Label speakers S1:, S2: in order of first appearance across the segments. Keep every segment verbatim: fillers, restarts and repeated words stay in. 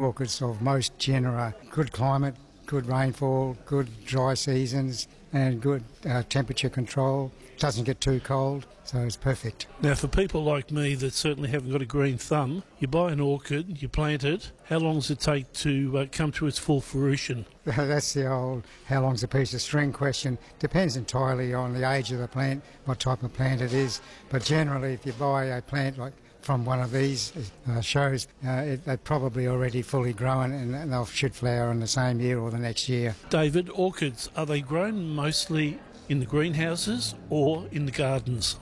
S1: orchids of most genera. Good climate, good rainfall, good dry seasons, and good uh, temperature control. Doesn't get too cold, so it's perfect.
S2: Now, for people like me that certainly haven't got a green thumb, you buy an orchid, you plant it. How long does it take to uh, come to its full fruition?
S1: That's the old how long's a piece of string question. Depends entirely on the age of the plant, what type of plant it is. But generally, if you buy a plant like from one of these uh, shows, uh, it, they're probably already fully grown and, and they'll should flower in the same year or the next year.
S2: David, orchids, are they grown mostly in the greenhouses or in the gardens?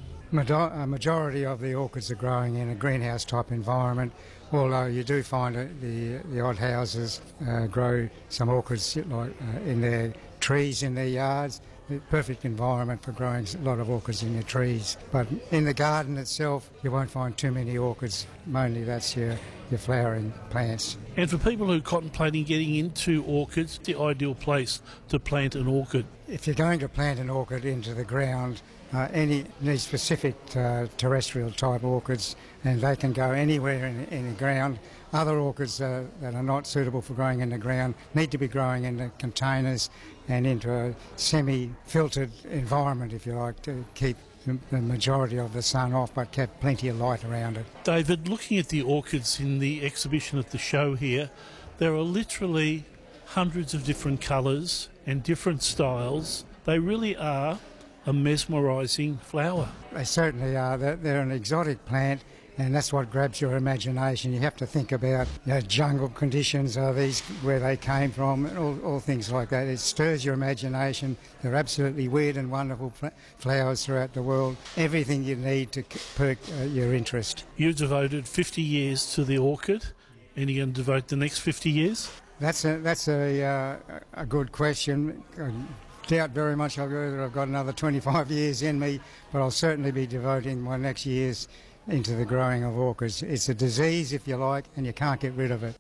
S1: A majority of the orchids are growing in a greenhouse type environment, although you do find that the, the odd houses uh, grow some orchids like uh, in their trees in their yards. The perfect environment for growing a lot of orchids in your trees. But in the garden itself, you won't find too many orchids. Mainly that's your, your flowering plants.
S2: And for people who are contemplating getting into orchids, the ideal place to plant an orchid?
S1: If you're going to plant an orchid into the ground, uh, any need specific uh, terrestrial type orchids, and they can go anywhere in, in the ground. Other orchids uh, that are not suitable for growing in the ground need to be growing in the containers and into a semi-filtered environment, if you like, to keep the majority of the sun off but keep plenty of light around it.
S2: David, looking at the orchids in the exhibition at the show here, there are literally hundreds of different colours and different styles. They really are a mesmerising flower.
S1: They certainly are. They're, they're an exotic plant, and that's what grabs your imagination. You have to think about, you know, jungle conditions, are these where they came from, and all, all things like that. It stirs your imagination. They're absolutely weird and wonderful fl- flowers throughout the world. Everything you need to perk uh, your interest.
S2: You devoted fifty years to the orchid, and you're going to devote the next fifty years?
S1: That's a, that's a, uh, a good question. I doubt very much I'll go that I've got another twenty-five years in me, but I'll certainly be devoting my next years into the growing of orchids. It's a disease, if you like, and you can't get rid of it.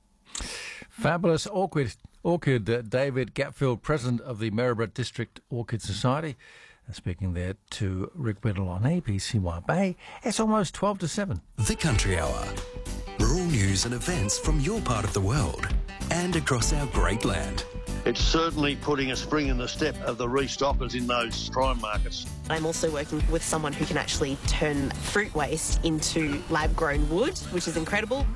S3: Fabulous orchid, orchid uh, David Gapfield, President of the Maryborough District Orchid Society. Uh, speaking there to Rick Whittle on A B C Y Bay. It's almost twelve to seven.
S4: The Country Hour. Rural news and events from your part of the world and across our great land.
S5: It's certainly putting a spring in the step of the restockers in those prime markets.
S6: I'm also working with someone who can actually turn fruit waste into lab-grown wood, which is incredible.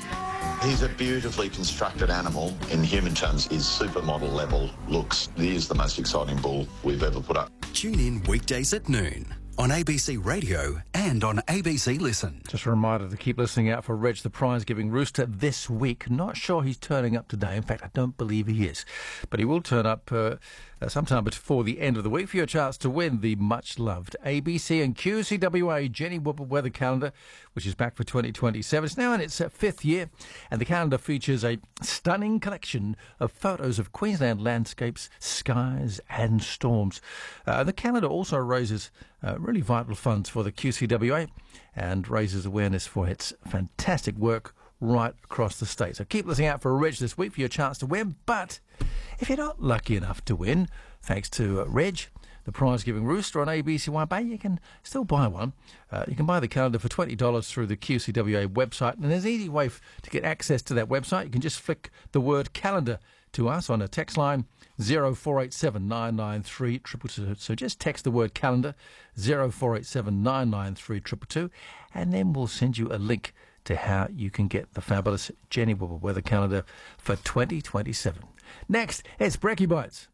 S7: He's a beautifully constructed animal. In human terms, his supermodel level looks. He is the most exciting bull we've ever put up.
S4: Tune in weekdays at noon on A B C Radio and on A B C Listen.
S3: Just a reminder to keep listening out for Reg the prize-giving rooster this week. Not sure he's turning up today. In fact, I don't believe he is. But he will turn up uh, uh, sometime before the end of the week for your chance to win the much-loved A B C and Q C W A Jenny Whooper weather calendar, which is back for twenty twenty-seven. It's now in its uh, fifth year, and the calendar features a stunning collection of photos of Queensland landscapes, skies and storms. Uh, the calendar also raises uh, really vital funds for the Q C W A and raises awareness for its fantastic work right across the state. So keep listening out for a Reg this week for your chance to win. But if you're not lucky enough to win, thanks to uh, Reg, the prize-giving rooster on A B C Y Bay, you can still buy one. Uh, you can buy the calendar for twenty dollars through the Q C W A website. And there's an easy way f- to get access to that website. You can just flick the word calendar to us on a text line zero four eight seven nine nine three two two two. So just text the word calendar zero four eight seven nine nine three two two two, and then we'll send you a link to how you can get the fabulous Jenny Whooper weather calendar for twenty twenty-seven. Next, it's Brekkie Bites.